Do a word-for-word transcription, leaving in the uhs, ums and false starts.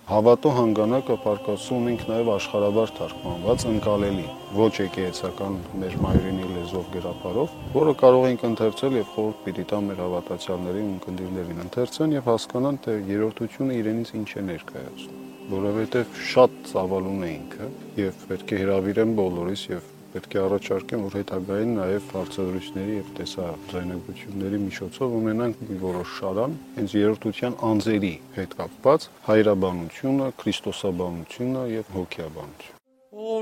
Հավատո հանգանակը պարկասում ունենք նաև աշխարհաբար թարգմանված ընկալելի, ոչ եկեղեցական մեր մայրենի լեզվով գրապարով, որը կարող ենք ընթերցել եւ խորհուրդ պիտի տա մեր հավատացյալներին ու ընկերներին ընթերցեն եւ հասկանան, թե երրորդությունը իրենից ինչ է ներկայացնում, որովհետեւ շատ ծավալուն է ինքը եւ պետք է հրավիրեմ բոլորիս եւ պետք է առաջարկեմ, որ հետագային նաև հարցադրությունների եւ տեսաձայնագրությունների միջոցով ունենանք մի որոշ շարան հենց երրորդության անձերի հետ կապված հայրաբանությունը, քրիստոսաբանությունը եւ հոգեաբանությունը։